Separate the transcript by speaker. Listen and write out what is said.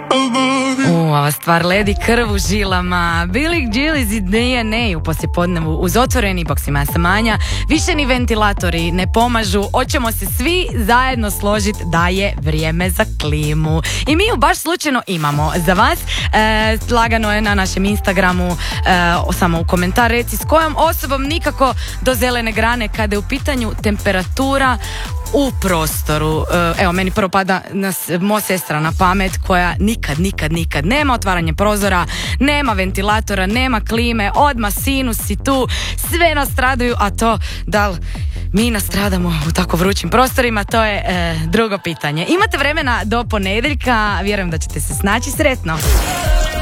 Speaker 1: Ova stvar ledi krv u žilama. Billie Jean i DNA u poslijepodnevu uz otvoreni boksima samanja. Više ni ventilatori ne pomažu. Hoćemo se svi zajedno složiti da je vrijeme za klimu. I mi ju baš slučajno imamo za vas. Lagano je na našem Instagramu, samo u komentar reci s kojom osobom nikako do zelene grane kada je u pitanju temperatura u prostoru. Evo, meni prvo pada moja sestra na pamet koja nikad nema otvaranje prozora, nema ventilatora, nema klime, odmah sinusi tu, sve nastradaju, a to da li mi nastradamo u tako vrućim prostorima, to je drugo pitanje. Imate vremena do ponedjeljka, vjerujem da ćete se snaći. Sretno!